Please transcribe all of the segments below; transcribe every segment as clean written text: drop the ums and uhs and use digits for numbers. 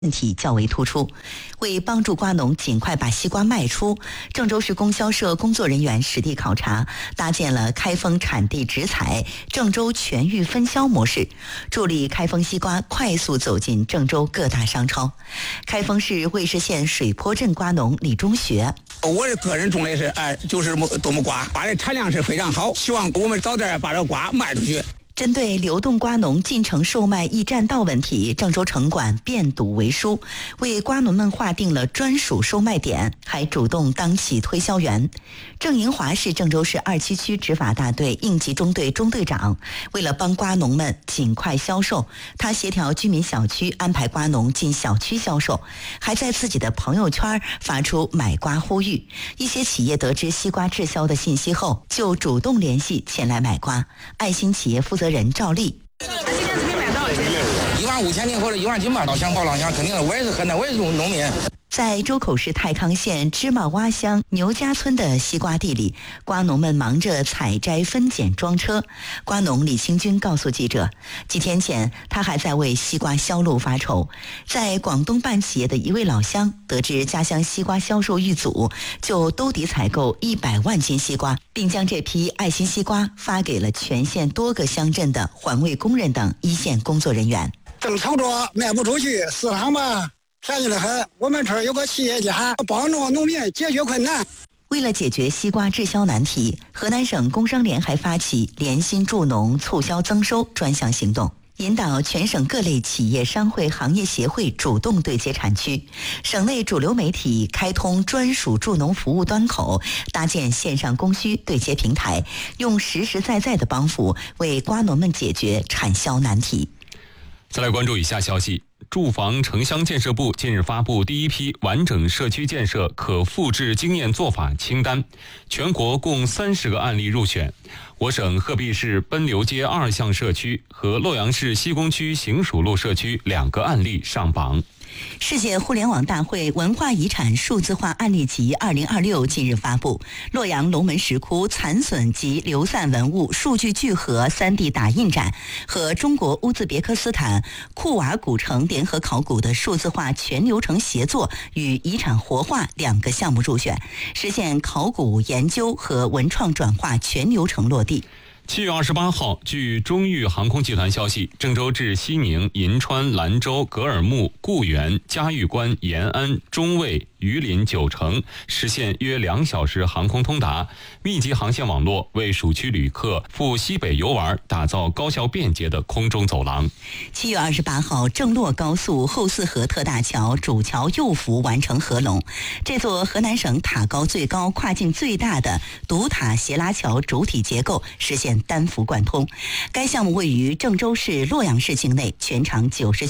问题较为突出。为帮助瓜农尽快把西瓜卖出，郑州市供销社工作人员实地考察，搭建了开封产地直采、郑州全域分销模式，助力开封西瓜快速走进郑州各大商超。开封市尉氏县水坡镇瓜农李忠学： 我的个人种类是就是冬木瓜，它的产量是非常好，希望我们早点把这瓜卖出去。 针对流动瓜农进城售卖易占道问题，郑州城管变堵为疏，为瓜农们划定了专属售卖点，还主动当起推销员。郑银华是郑州市277区执法大队应急中队中队长，为了帮瓜农们尽快销售，他协调居民小区安排瓜农进小区销售，还在自己的朋友圈发出买瓜呼吁。一些企业得知西瓜滞销的信息后，就主动联系前来买瓜。爱心企业负责人赵丽： 今天可以买多少钱 15000斤或者1万斤吧，老乡报老乡，肯定的，我也是河南，我也是农民。 在周口市太康县芝麻洼乡牛家村的西瓜地里，瓜农们忙着采摘、分拣、装车。瓜农李清军告诉记者，几天前他还在为西瓜销路发愁。在广东办企业的一位老乡得知家乡西瓜销售遇阻，就兜底采购100万斤西瓜，并将这批爱心西瓜发给了全县多个乡镇的环卫工人等一线工作人员。 正操作卖不出去，市场吧便宜得很。我们这儿有个企业家帮助农民解决困难。 为了解决西瓜滞销难题，河南省工商联还发起联心助农促销增收专项行动，引导全省各类企业商会行业协会主动对接产区，省内主流媒体开通专属助农服务端口，搭建线上供需对接平台，用实实在在的帮扶为瓜农们解决产销难题。 再来关注以下消息。住房城乡建设部近日发布第一批完整社区建设可复制经验做法清单，全国共30个案例入选。我省鹤壁市奔流街2巷社区和洛阳市西宫区行署路社区2个案例上榜。 世界互联网大会文化遗产数字化案例集2026近日发布，洛阳龙门石窟残损及流散文物数据聚合 3D 打印展和中国乌兹别克斯坦库瓦古城联合考古的数字化全流程协作与遗产活化2个项目入选，实现考古研究和文创转化全流程落地。 7月28号，据中豫航空集团消息，郑州至西宁、银川、兰州、格尔木、固原、嘉峪关、延安、中卫、榆林、九城实现约2小时航空通达，密集航线网络为属区旅客赴西北游玩打造高效便捷的空中走廊。 7月28号，郑洛高速后四河特大桥主桥右幅完成合龙，这座河南省塔高最高、跨径最大的独塔斜拉桥主体结构实现单幅贯通。该项目位于郑州市洛阳市境内，全长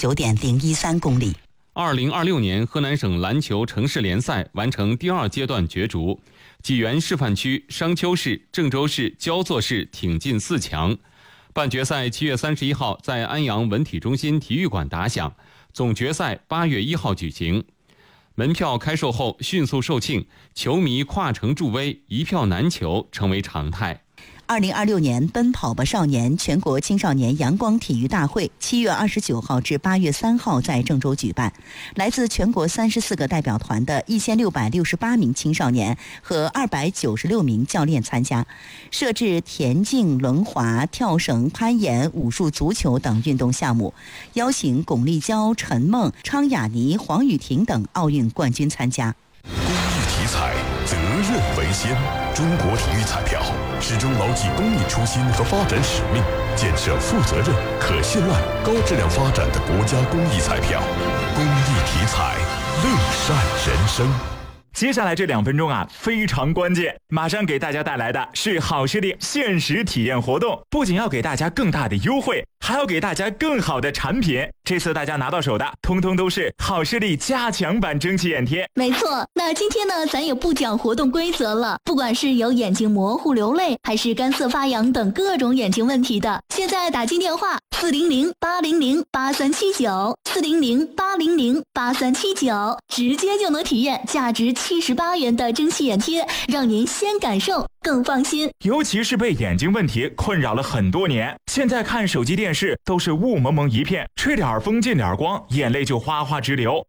99.013公里。 2026年河南省篮球城市联赛完成第2阶段角逐，济源示范区、商丘市、郑州市、焦作市挺进4强。半决赛7月31号在安阳文体中心体育馆打响，总决赛8月1号举行。门票开售后迅速售罄，球迷跨城助威，一票难求成为常态。 2026年奔跑吧少年全国青少年阳光体育大会7月29号至8月3号在郑州举办，来自全国34个代表团的1668名青少年和296名教练参加，设置田径、轮滑、跳绳、攀岩、武术、足球等运动项目，邀请巩立姣、陈梦、昌雅妮、黄雨婷等奥运冠军参加。 公益体彩，责任为先。中国体育彩票始终牢记公益初心和发展使命，建设负责任、可信赖、高质量发展的国家公益彩票。公益体彩，乐善人生。 接下来这2分钟非常关键，马上给大家带来的是好视力限时体验活动，不仅要给大家更大的优惠，还要给大家更好的产品。这次大家拿到手的通通都是好视力加强版蒸汽眼贴。 没错，那今天呢咱也不讲活动规则了，不管是有眼睛模糊流泪还是干涩发痒等各种眼睛问题的，现在打进电话400-800-8379，400-800-8379，直接就能体验价值78元的蒸汽眼贴，让您先感受更放心。 尤其是被眼睛问题困扰了很多年，现在看手机电视都是雾蒙蒙一片，吹点风进点光，眼泪就哗哗直流。